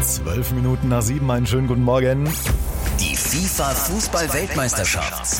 7:12, einen schönen guten Morgen. Die FIFA-Fußball-Weltmeisterschaft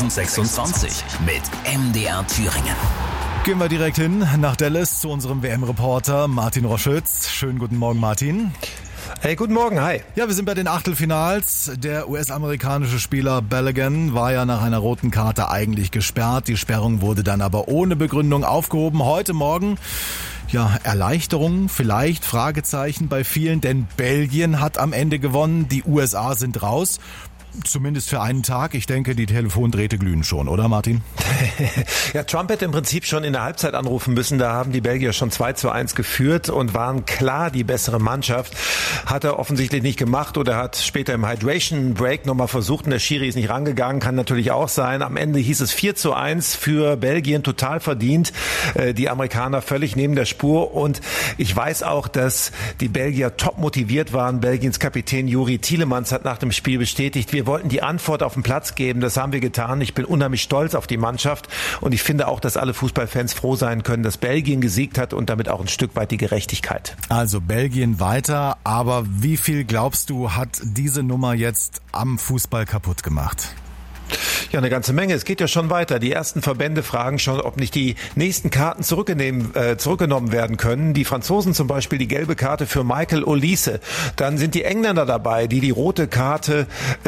2026 mit MDR Thüringen. Gehen wir direkt hin nach Dallas zu unserem WM-Reporter Martin Roschütz. Schönen guten Morgen, Martin. Hey, guten Morgen, hi. Ja, wir sind bei den Achtelfinals. Der US-amerikanische Spieler Balogun war ja nach einer roten Karte eigentlich gesperrt. Die Sperrung wurde dann aber ohne Begründung aufgehoben. Heute Morgen, ja, Erleichterung, vielleicht, Fragezeichen bei vielen, denn Belgien hat am Ende gewonnen. Die USA sind raus. Zumindest für einen Tag. Ich denke, die Telefondrähte glühen schon, oder Martin? Ja, Trump hätte im Prinzip schon in der Halbzeit anrufen müssen. Da haben die Belgier schon 2:1 geführt und waren klar die bessere Mannschaft. Hat er offensichtlich nicht gemacht oder hat später im Hydration Break nochmal versucht und der Schiri ist nicht rangegangen. Kann natürlich auch sein. Am Ende hieß es 4:1 für Belgien, total verdient. Die Amerikaner völlig neben der Spur und ich weiß auch, dass die Belgier top motiviert waren. Belgiens Kapitän Juri Tielemans hat nach dem Spiel bestätigt, wir wollten die Antwort auf den Platz geben, das haben wir getan. Ich bin unheimlich stolz auf die Mannschaft und ich finde auch, dass alle Fußballfans froh sein können, dass Belgien gesiegt hat und damit auch ein Stück weit die Gerechtigkeit. Also Belgien weiter, aber wie viel glaubst du, hat diese Nummer jetzt am Fußball kaputt gemacht? Ja, eine ganze Menge. Es geht ja schon weiter. Die ersten Verbände fragen schon, ob nicht die nächsten Karten zurückgenommen werden können. Die Franzosen zum Beispiel die gelbe Karte für Michael Olise. Dann sind die Engländer dabei, die rote Karte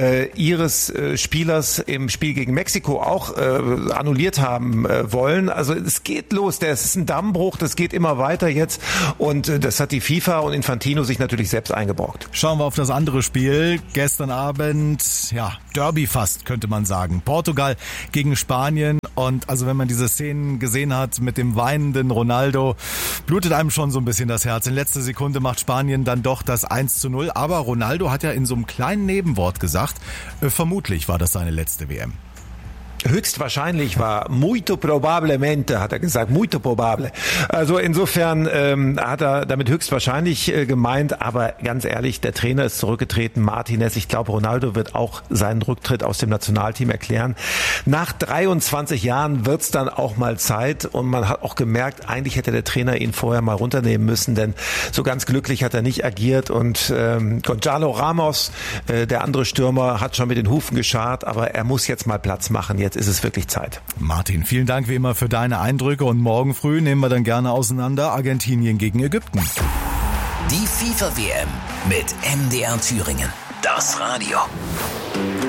ihres Spielers im Spiel gegen Mexiko auch annulliert haben wollen. Also es geht los. Das ist ein Dammbruch. Das geht immer weiter jetzt. Und das hat die FIFA und Infantino sich natürlich selbst eingebrockt. Schauen wir auf das andere Spiel. Gestern Abend, ja, Derby fast, könnte man sagen. Portugal gegen Spanien und also wenn man diese Szenen gesehen hat mit dem weinenden Ronaldo, blutet einem schon so ein bisschen das Herz. In letzter Sekunde macht Spanien dann doch das 1:0, aber Ronaldo hat ja in so einem kleinen Nebenwort gesagt, vermutlich war das seine letzte WM. Höchstwahrscheinlich war muito probablemente, hat er gesagt, muito probable. Also insofern hat er damit höchstwahrscheinlich gemeint, aber ganz ehrlich, der Trainer ist zurückgetreten, Martinez. Ich glaube, Ronaldo wird auch seinen Rücktritt aus dem Nationalteam erklären. Nach 23 Jahren wird's dann auch mal Zeit und man hat auch gemerkt, eigentlich hätte der Trainer ihn vorher mal runternehmen müssen, denn so ganz glücklich hat er nicht agiert und Gonzalo Ramos, der andere Stürmer, hat schon mit den Hufen gescharrt, aber er muss jetzt mal Platz machen. Jetzt ist es wirklich Zeit. Martin, vielen Dank wie immer für deine Eindrücke und morgen früh nehmen wir dann gerne auseinander Argentinien gegen Ägypten. Die FIFA-WM mit MDR Thüringen. Das Radio.